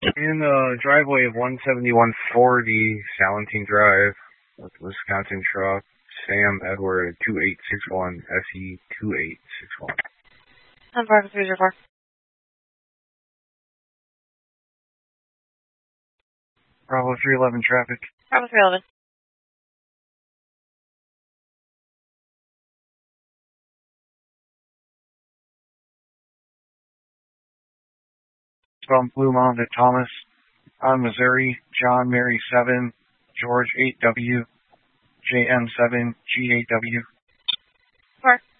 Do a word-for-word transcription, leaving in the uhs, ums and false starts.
In the driveway of one seventy-one forty Salentine Drive, with Wisconsin truck, Sam Edward two eight six one, S E two eight six one. I'm Bravo three zero four. Bravo three eleven traffic. Bravo three eleven. From Blue Mountain to Thomas, on Missouri, John Mary seven, George eight W, J M seven, G eight W. Four.